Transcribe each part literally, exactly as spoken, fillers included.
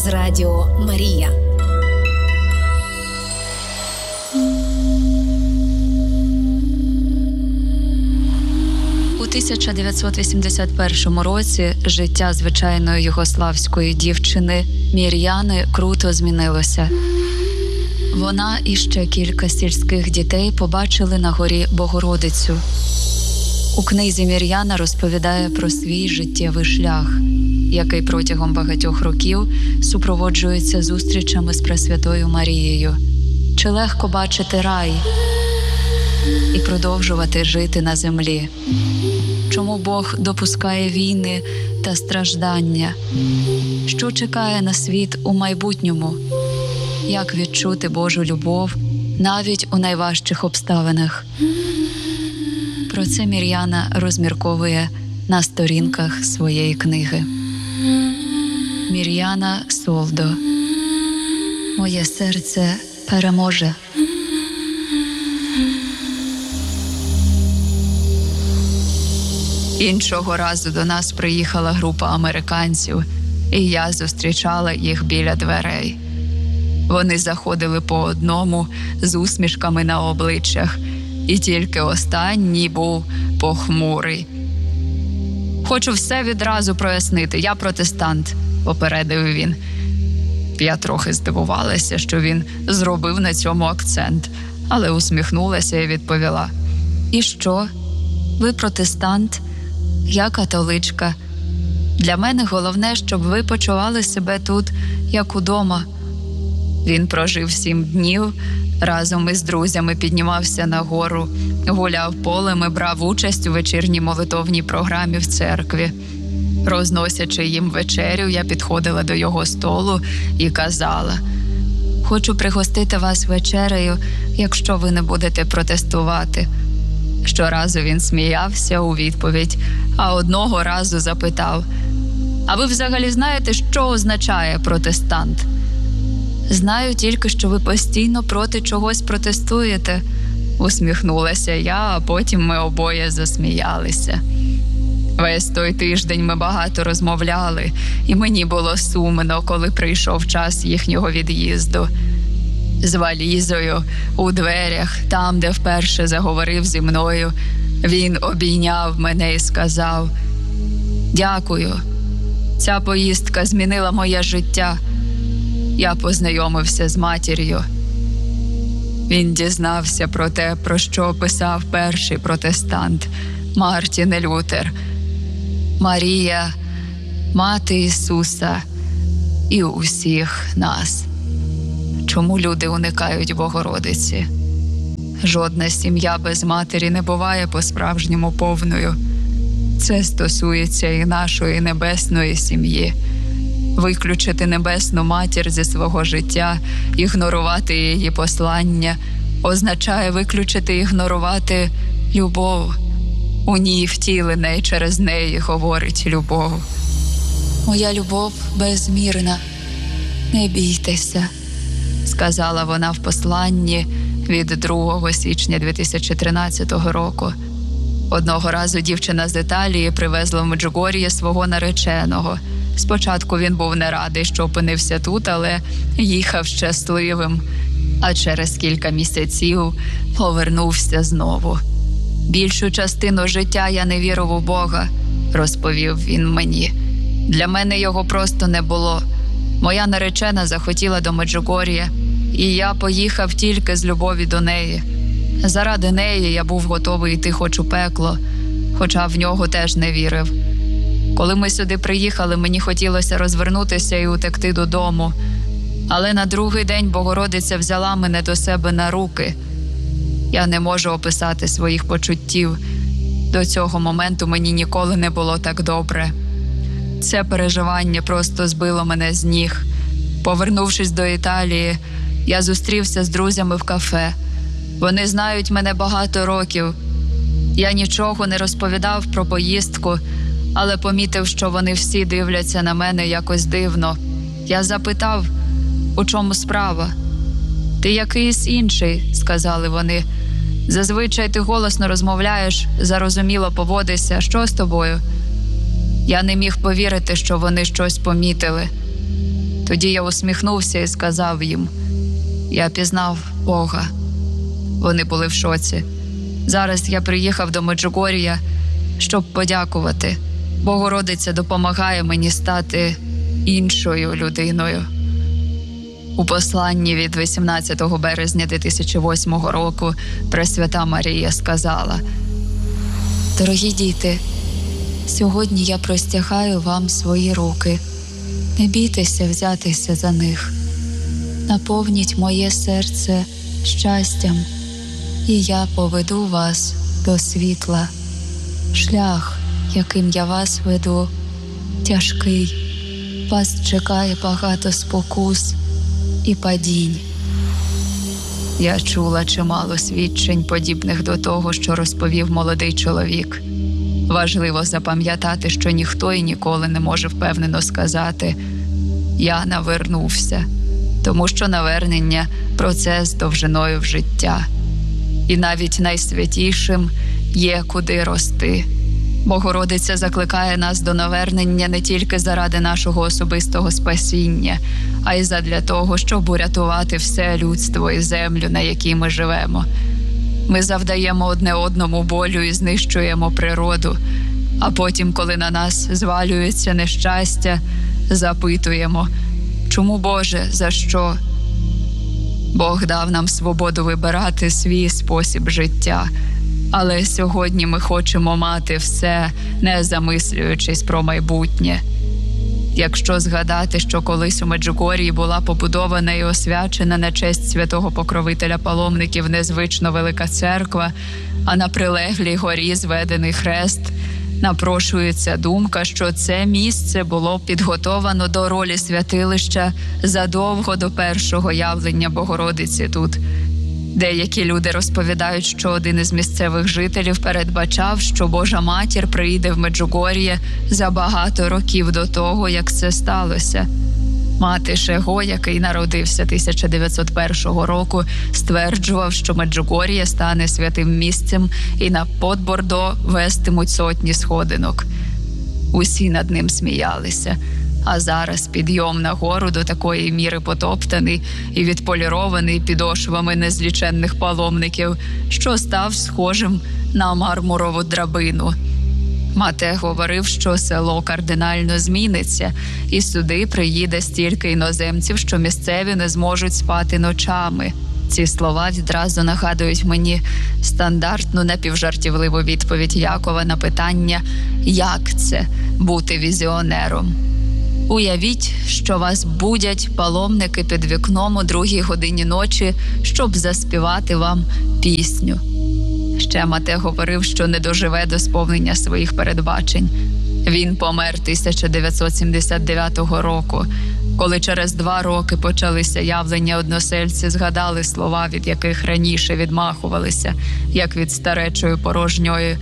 з Радіо Марія. У тисяча дев'ятсот вісімдесят першому році життя звичайної югославської дівчини Мір'яни круто змінилося. Вона і ще кілька сільських дітей побачили на горі Богородицю. У книзі Мір'яна розповідає про свій життєвий шлях, який протягом багатьох років супроводжується зустрічами з Пресвятою Марією. Чи легко бачити рай і продовжувати жити на землі? Чому Бог допускає війни та страждання? Що чекає на світ у майбутньому? Як відчути Божу любов навіть у найважчих обставинах? Про це Мір'яна розмірковує на сторінках своєї книги. Мір'яна Солдо. Моє серце переможе. Іншого разу до нас приїхала група американців, і я зустрічала їх біля дверей. Вони заходили по одному з усмішками на обличчях, і тільки останній був похмурий. «Хочу все відразу прояснити, я протестант», – попередив він. Я трохи здивувалася, що він зробив на цьому акцент, але усміхнулася і відповіла: «І що? Ви протестант? Я католичка. Для мене головне, щоб ви почували себе тут, як удома». Він прожив сім днів, разом із друзями піднімався на гору, гуляв полем і брав участь у вечірній молитовній програмі в церкві. Розносячи їм вечерю, я підходила до його столу і казала: «Хочу пригостити вас вечерею, якщо ви не будете протестувати». Щоразу він сміявся у відповідь, а одного разу запитав: «А ви взагалі знаєте, що означає протестант?» «Знаю тільки, що ви постійно проти чогось протестуєте», – усміхнулася я, а потім ми обоє засміялися. Весь той тиждень ми багато розмовляли, і мені було сумно, коли прийшов час їхнього від'їзду. З валізою, у дверях, там, де вперше заговорив зі мною, він обійняв мене і сказав: «Дякую. Ця поїздка змінила моє життя. Я познайомився з матір'ю». Він дізнався про те, про що писав перший протестант Мартін Лютер. Марія – мати Ісуса і усіх нас. Чому люди уникають Богородиці? Жодна сім'я без матері не буває по-справжньому повною. Це стосується і нашої небесної сім'ї. Виключити небесну матір зі свого життя, ігнорувати її послання, означає виключити і ігнорувати любов. У ній втілена і через неї говорить любов. «Моя любов безмірна, не бійтеся», – сказала вона в посланні від другого січня дві тисячі тринадцятого року. Одного разу дівчина з Італії привезла в Меджугор'є свого нареченого. Спочатку він був не радий, що опинився тут, але їхав щасливим. А через кілька місяців повернувся знову. «Більшу частину життя я не вірив у Бога», – розповів він мені. «Для мене його просто не було. Моя наречена захотіла до Меджугор'я, і я поїхав тільки з любові до неї. Заради неї я був готовий йти хоч у пекло, хоча в нього теж не вірив. Коли ми сюди приїхали, мені хотілося розвернутися і утекти додому. Але на другий день Богородиця взяла мене до себе на руки. Я не можу описати своїх почуттів. До цього моменту мені ніколи не було так добре. Це переживання просто збило мене з ніг. Повернувшись до Італії, я зустрівся з друзями в кафе. Вони знають мене багато років. Я нічого не розповідав про поїздку, але помітив, що вони всі дивляться на мене якось дивно. Я запитав: «У чому справа?» «Ти якийсь інший», – сказали вони. «Зазвичай ти голосно розмовляєш, зарозуміло поводишся. Що з тобою?» Я не міг повірити, що вони щось помітили. Тоді я усміхнувся і сказав їм: «Я пізнав Бога». Вони були в шоці. Зараз я приїхав до Меджугор'я, щоб подякувати. Богородиця допомагає мені стати іншою людиною. У посланні від вісімнадцятого березня дві тисячі восьмого року Пресвята Марія сказала: «Дорогі діти, сьогодні я простягаю вам свої руки. Не бійтеся взятися за них. Наповніть моє серце щастям, і я поведу вас до світла. Шлях, яким я вас веду, тяжкий. Вас чекає багато спокус і падінь». Я чула чимало свідчень, подібних до того, що розповів молодий чоловік. Важливо запам'ятати, що ніхто і ніколи не може впевнено сказати «я навернувся», тому що навернення – процес довжиною в життя. І навіть найсвятішим є куди рости. Богородиця закликає нас до навернення не тільки заради нашого особистого спасіння, а й задля того, щоб урятувати все людство і землю, на якій ми живемо. Ми завдаємо одне одному болю і знищуємо природу, а потім, коли на нас звалюється нещастя, запитуємо: «Чому, Боже, за що?» Бог дав нам свободу вибирати свій спосіб життя. Але сьогодні ми хочемо мати все, не замислюючись про майбутнє. Якщо згадати, що колись у Меджугор'ї була побудована і освячена на честь святого покровителя паломників незвично велика церква, а на прилеглій горі зведений хрест, напрошується думка, що це місце було підготовано до ролі святилища задовго до першого явлення Богородиці тут. Деякі люди розповідають, що один із місцевих жителів передбачав, що Божа Матір прийде в Меджугор'є за багато років до того, як це сталося. Мати Шего, який народився тисяча дев'ятсот першого року, стверджував, що Меджугор'є стане святим місцем і на Подбордо вестимуть сотні сходинок. Усі над ним сміялися. А зараз підйом на гору до такої міри потоптаний і відполірований підошвами незліченних паломників, що став схожим на мармурову драбину. Мате говорив, що село кардинально зміниться, і сюди приїде стільки іноземців, що місцеві не зможуть спати ночами. Ці слова відразу нагадують мені стандартну напівжартівливу відповідь Якова на питання «Як це – бути візіонером?». Уявіть, що вас будять паломники під вікном у другій годині ночі, щоб заспівати вам пісню. Ще Мате говорив, що не доживе до сповнення своїх передбачень. Він помер тисяча дев'ятсот сімдесят дев'ятого року. Коли через два роки почалися явлення, односельці згадали слова, від яких раніше відмахувалися, як від старечої порожньої,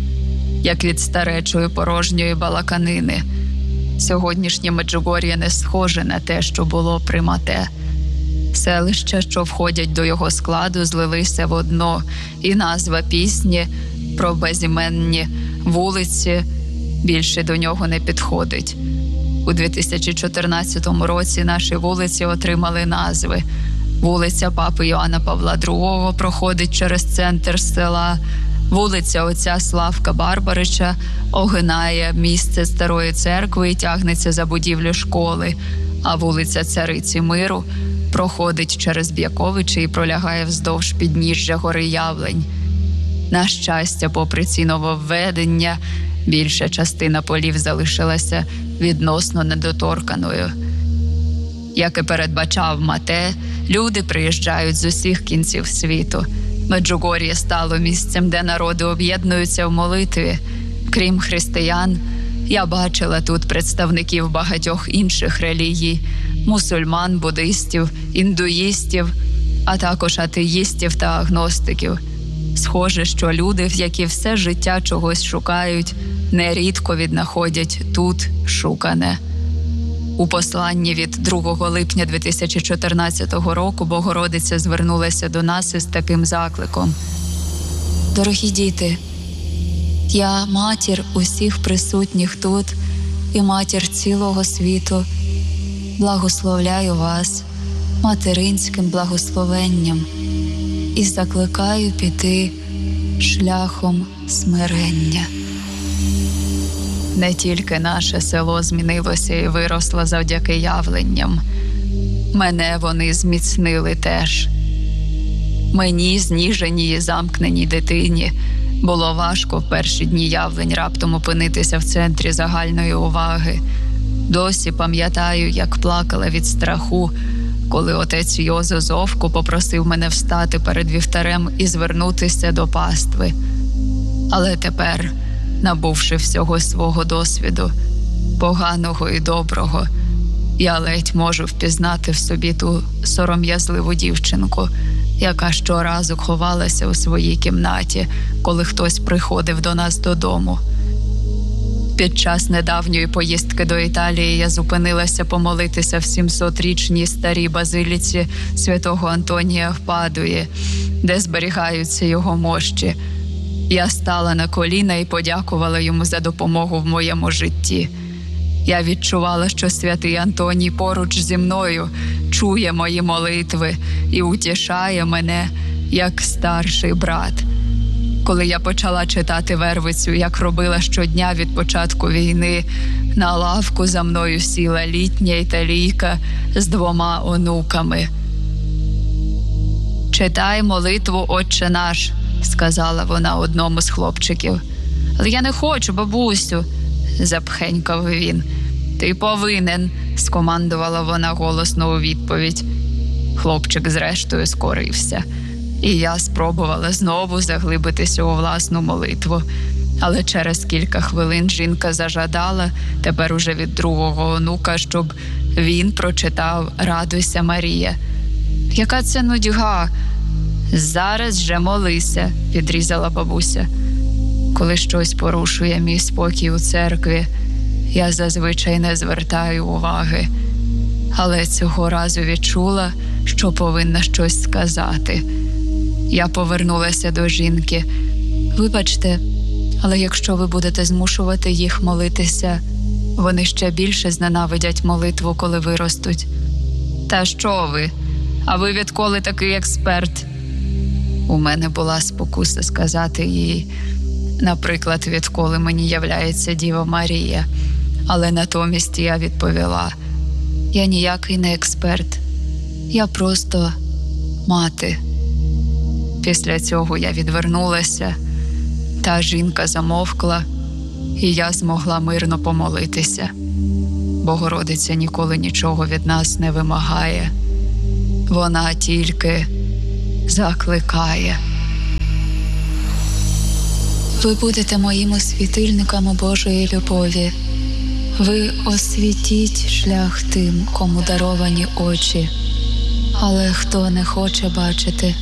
як від старечої порожньої балаканини. Сьогоднішнє Меджугор'я не схоже на те, що було при Мате. Селища, що входять до його складу, злилися в одно, і назва пісні про безіменні вулиці більше до нього не підходить. У дві тисячі чотирнадцятому році наші вулиці отримали назви. Вулиця Папи Йоанна Павла другого проходить через центр села, вулиця отця Славка Барбарича огинає місце старої церкви і тягнеться за будівлю школи, а вулиця Цариці Миру проходить через Б'яковичі і пролягає вздовж підніжжя гори Явлень. На щастя, попри ці нововведення, більша частина полів залишилася відносно недоторканою. Як і передбачав Мате, люди приїжджають з усіх кінців світу. Меджугор'я стало місцем, де народи об'єднуються в молитві. Крім християн, я бачила тут представників багатьох інших релігій – мусульман, буддистів, індуїстів, а також атеїстів та агностиків. Схоже, що люди, які все життя чогось шукають, нерідко віднаходять тут шукане. У посланні від другого липня дві тисячі чотирнадцятого року Богородиця звернулася до нас із таким закликом. «Дорогі діти, я матір усіх присутніх тут і матір цілого світу. благословляю вас материнським благословенням і закликаю піти шляхом смирення. Не тільки наше село змінилося і виросло завдяки явленням. Мене вони зміцнили теж. Мені, зніженій і замкненій дитині, було важко в перші дні явлень раптом опинитися в центрі загальної уваги. Досі пам'ятаю, як плакала від страху, коли отець Йозо Зовко попросив мене встати перед вівтарем і звернутися до пастви. Але тепер, набувши всього свого досвіду, поганого і доброго, я ледь можу впізнати в собі ту сором'язливу дівчинку, яка щоразу ховалася у своїй кімнаті, коли хтось приходив до нас додому. Під час недавньої поїздки до Італії я зупинилася помолитися в сімсотрічній старій базиліці святого Антонія в Падуї, де зберігаються його мощі. Я стала на коліна і подякувала йому за допомогу в моєму житті. Я відчувала, що святий Антоній поруч зі мною чує мої молитви і утішає мене, як старший брат. Коли я почала читати Вервицю, як робила щодня від початку війни, на лавку за мною сіла літня італійка з двома онуками. «Читай молитву «Отче наш», – сказала вона одному з хлопчиків. «Але я не хочу, бабусю», – запхенькав він. «Ти повинен», – скомандувала вона голосно у відповідь. Хлопчик зрештою скорився. І я спробувала знову заглибитися у власну молитву. Але через кілька хвилин жінка зажадала, тепер уже від другого онука, щоб він прочитав «Радуйся, Марія». «Яка це нудьга!» «Зараз же молися», – підрізала бабуся. Коли щось порушує мій спокій у церкві, я зазвичай не звертаю уваги. Але цього разу відчула, що повинна щось сказати. Я повернулася до жінки. «Вибачте, але якщо ви будете змушувати їх молитися, вони ще більше зненавидять молитву, коли виростуть». «Та що ви? А ви відколи такий експерт?» У мене була спокуса сказати їй, наприклад, відколи мені являється Діва Марія. Але натомість я відповіла: «Я ніякий не експерт. Я просто мати». Після цього я відвернулася, та жінка замовкла, і я змогла мирно помолитися. Богородиця ніколи нічого від нас не вимагає. Вона тільки закликає. Ви будете моїми світильниками Божої любові. Ви освітіть шлях тим, кому даровані очі, але хто не хоче бачити.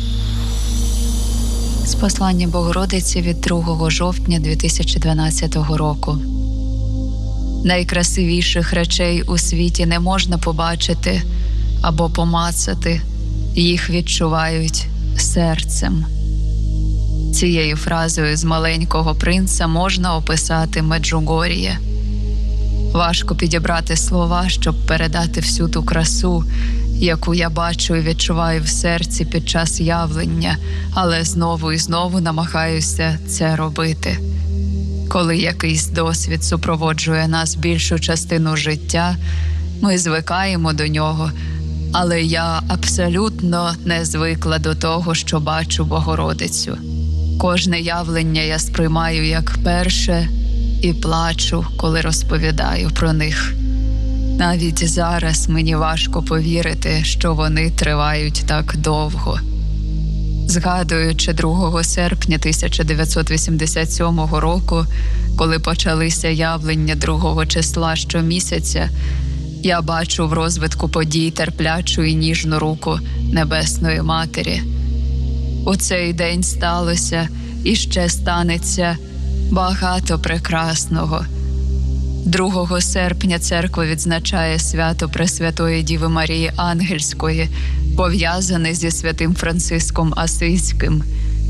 З послання Богородиці від другого жовтня дві тисячі дванадцятого року. Найкрасивіших речей у світі не можна побачити або помацати, їх відчувають серцем. Цією фразою з «Маленького принца» можна описати Меджугор'є. Важко підібрати слова, щоб передати всю ту красу, яку я бачу і відчуваю в серці під час явлення, але знову і знову намагаюся це робити. Коли якийсь досвід супроводжує нас більшу частину життя, ми звикаємо до нього, але я абсолютно не звикла до того, що бачу Богородицю. Кожне явлення я сприймаю як перше і плачу, коли розповідаю про них. Навіть зараз мені важко повірити, що вони тривають так довго. Згадуючи другого серпня тисяча дев'ятсот вісімдесят сьомого року, коли почалися явлення другого числа щомісяця, я бачу в розвитку подій терплячу і ніжну руку Небесної Матері. У цей день сталося і ще станеться багато прекрасного. другого серпня церква відзначає свято Пресвятої Діви Марії Ангельської, пов'язане зі святим Франциском Асизьким.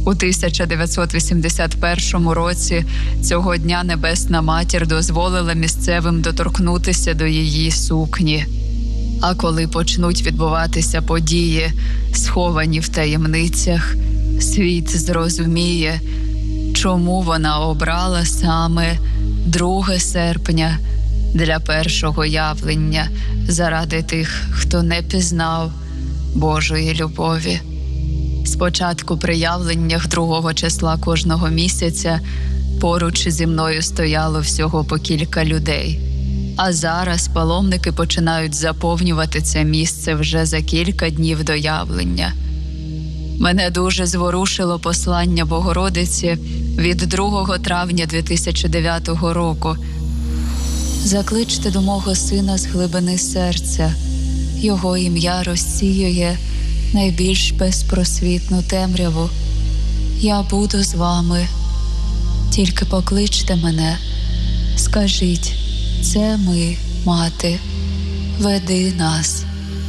У тисяча дев'ятсот вісімдесят першому році цього дня Небесна Матір дозволила місцевим доторкнутися до її сукні. А коли почнуть відбуватися події, сховані в таємницях, світ зрозуміє, чому вона обрала саме друге серпня для першого явлення заради тих, хто не пізнав Божої любові. Спочатку при явленнях другого числа кожного місяця поруч зі мною стояло всього по кілька людей. А зараз паломники починають заповнювати це місце вже за кілька днів до явлення. Мене дуже зворушило послання Богородиці від другого травня дві тисячі дев'ятого року. «Закличте до мого сина з глибини серця, його ім'я розсіює найбільш безпросвітну темряву. Я буду з вами. Тільки покличте мене, скажіть, це ми, мати, веди нас».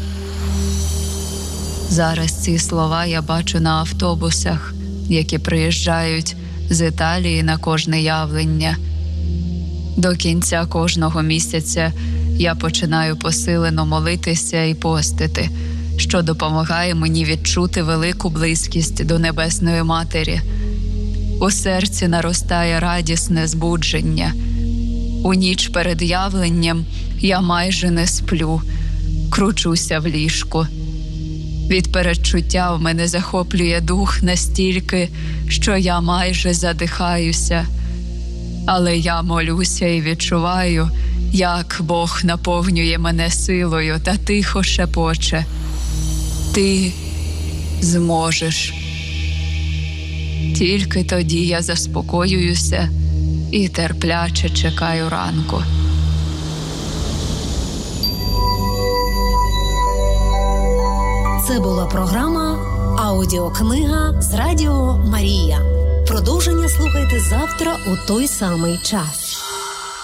Зараз ці слова я бачу на автобусах, які приїжджають з Італії на кожне явлення. До кінця кожного місяця я починаю посилено молитися і постити, що допомагає мені відчути велику близькість до Небесної Матері. У серці наростає радісне збудження. У ніч перед явленням я майже не сплю, кручуся в ліжку. Від передчуття в мене захоплює дух настільки, що я майже задихаюся. Але я молюся і відчуваю, як Бог наповнює мене силою та тихо шепоче: «Ти зможеш». Тільки тоді я заспокоююся і терпляче чекаю ранку. Це була програма «Аудіокнига» з Радіо Марія. Продовження слухайте завтра у той самий час.